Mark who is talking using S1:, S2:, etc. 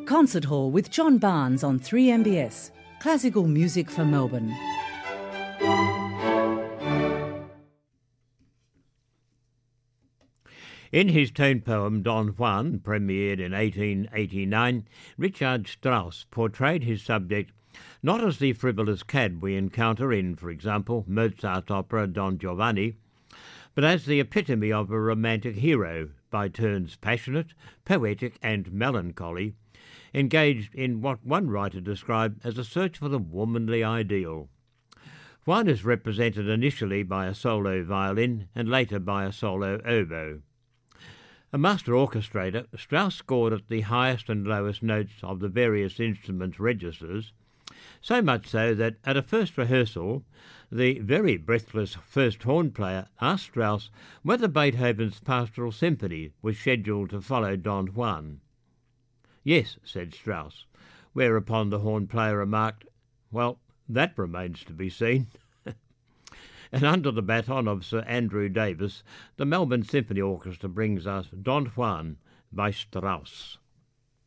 S1: Concert Hall with John Barnes on 3MBS. Classical music for Melbourne.
S2: In his tone poem Don Juan, premiered in 1889, Richard Strauss portrayed his subject not as the frivolous cad we encounter in, for example, Mozart's opera Don Giovanni, but as the epitome of a romantic hero, by turns passionate, poetic and melancholy, engaged in what one writer described as a search for the womanly ideal. Juan is represented initially by a solo violin and later by a solo oboe. A master orchestrator, Strauss scored at the highest and lowest notes of the various instruments' registers, so much so that at a first rehearsal, the very breathless first horn player asked Strauss whether Beethoven's Pastoral Symphony was scheduled to follow Don Juan. "Yes," said Strauss, whereupon the horn player remarked, "Well, that remains to be seen." And under the baton of Sir Andrew Davis, the Melbourne Symphony Orchestra brings us Don Juan by Strauss.